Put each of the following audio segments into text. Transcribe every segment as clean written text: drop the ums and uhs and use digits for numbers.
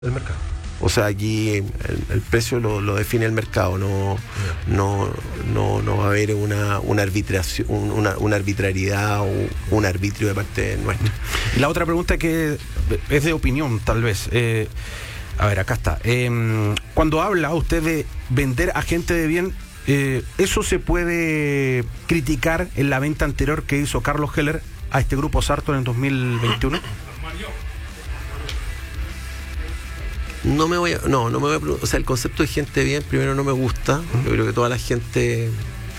El mercado. O sea, aquí el precio lo define el mercado, no va a haber una arbitrariedad o un arbitrio de parte nuestra. Y la otra pregunta que es de opinión, tal vez. A ver, acá está. Cuando habla usted de vender a gente de bien, ¿eso se puede criticar en la venta anterior que hizo Carlos Heller a este grupo Sartor en 2021? No me voy a, o sea, el concepto de gente bien primero no me gusta. Yo creo que toda la gente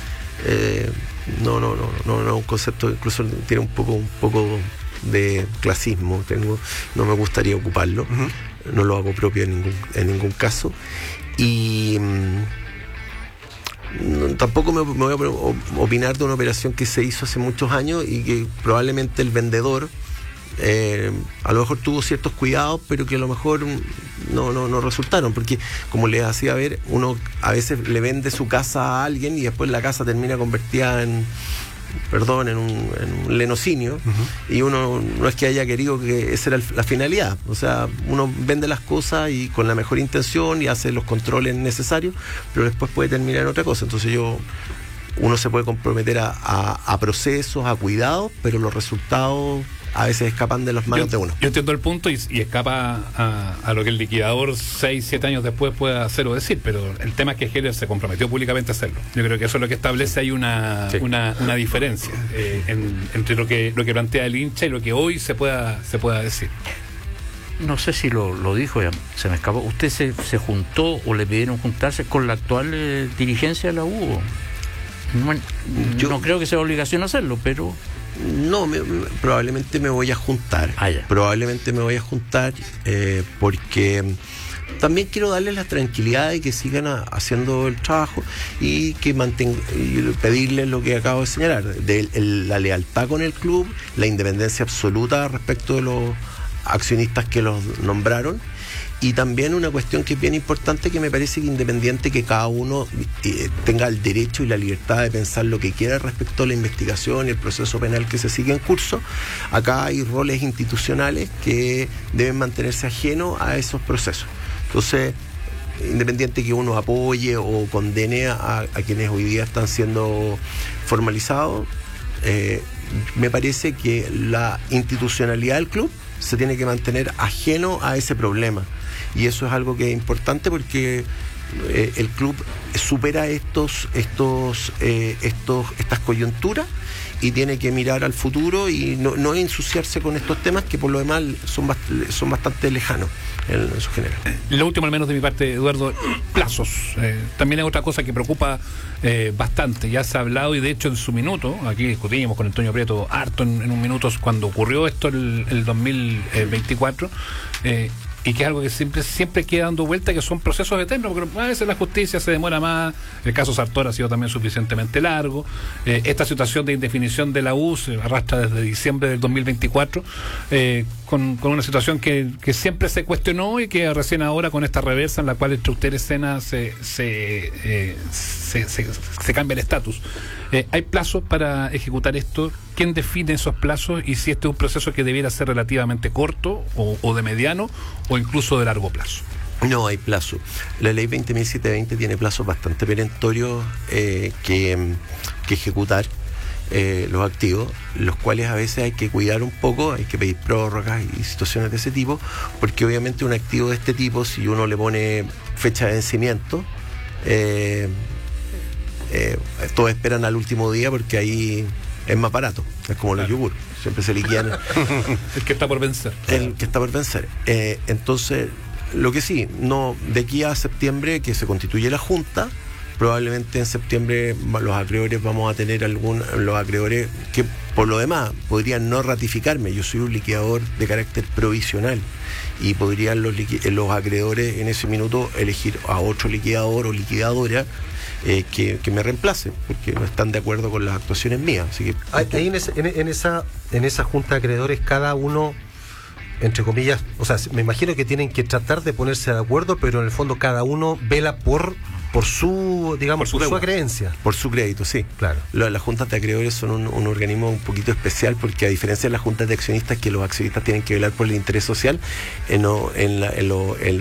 no es un concepto, incluso tiene un poco de clasismo. No me gustaría ocuparlo. No lo hago propio en ningún caso. Y tampoco me voy a opinar de una operación que se hizo hace muchos años y que probablemente el vendedor a lo mejor tuvo ciertos cuidados, pero que a lo mejor no resultaron, porque como les hacía ver, uno a veces le vende su casa a alguien y después la casa termina convertida en un lenocinio. Y uno no es que haya querido que esa era la finalidad. O sea, uno vende las cosas y con la mejor intención y hace los controles necesarios, pero después puede terminar en otra cosa. Entonces uno se puede comprometer a procesos, a cuidados, pero los resultados a veces escapan de las manos de uno. Yo entiendo el punto y escapa a lo que el liquidador 6-7 años después pueda hacer o decir, pero el tema es que Heller se comprometió públicamente a hacerlo. Yo creo que eso es lo que establece ahí una diferencia entre lo que plantea el hincha y lo que hoy se pueda decir. No sé si lo dijo, ya se me escapó. ¿Usted se juntó o le pidieron juntarse con la actual dirigencia de la U? Yo no creo que sea obligación hacerlo, pero... No, probablemente me voy a juntar. Probablemente me voy a juntar porque también quiero darles la tranquilidad de que sigan haciendo el trabajo y que pedirles lo que acabo de señalar, la lealtad con el club, la independencia absoluta respecto de los accionistas que los nombraron. Y también una cuestión que es bien importante, que me parece que independiente que cada uno tenga el derecho y la libertad de pensar lo que quiera respecto a la investigación y el proceso penal que se sigue en curso, acá hay roles institucionales que deben mantenerse ajenos a esos procesos. Entonces, independiente que uno apoye o condene a quienes hoy día están siendo formalizados, me parece que la institucionalidad del club se tiene que mantener ajeno a ese problema. Y eso es algo que es importante porque el club supera estas coyunturas y tiene que mirar al futuro y no ensuciarse con estos temas que por lo demás son bastante lejanos en su general. Lo último, al menos de mi parte, Eduardo, plazos. También es otra cosa que preocupa bastante. Ya se ha hablado y de hecho en su minuto, aquí discutimos con Antonio Prieto harto en un minuto cuando ocurrió esto el 2024, y que es algo que siempre queda dando vuelta, que son procesos eternos, porque a veces la justicia se demora más. El caso Sartor ha sido también suficientemente largo. Esta situación de indefinición de la U se arrastra desde diciembre del 2024, con una situación que siempre se cuestionó y que recién ahora con esta reversa en la cual entre usted y escena se cambia el estatus. ¿Hay plazos para ejecutar esto? ¿Quién define esos plazos? Y si este es un proceso que debiera ser relativamente corto o de mediano o incluso de largo plazo. No hay plazo. La ley 20.720 tiene plazos bastante perentorios que ejecutar los activos, los cuales a veces hay que cuidar un poco, hay que pedir prórrogas y situaciones de ese tipo, porque obviamente un activo de este tipo, si uno le pone fecha de vencimiento, todos esperan al último día porque ahí es más barato, es como los yogur, siempre se liquidan. El que está por vencer. Entonces, lo que sí, de aquí a septiembre que se constituye la Junta, probablemente en septiembre los acreedores vamos a tener los acreedores que por lo demás podrían no ratificarme. Yo soy un liquidador de carácter provisional y podrían los acreedores en ese minuto elegir a otro liquidador o liquidadora que me reemplace, porque no están de acuerdo con las actuaciones mías. Así que ahí en esa junta de acreedores, cada uno, entre comillas, o sea, me imagino que tienen que tratar de ponerse de acuerdo, pero en el fondo cada uno vela por por su, digamos, por su creencia. Por su crédito, sí. Claro. Las juntas de acreedores son un organismo un poquito especial porque a diferencia de las juntas de accionistas, que los accionistas tienen que velar por el interés social, en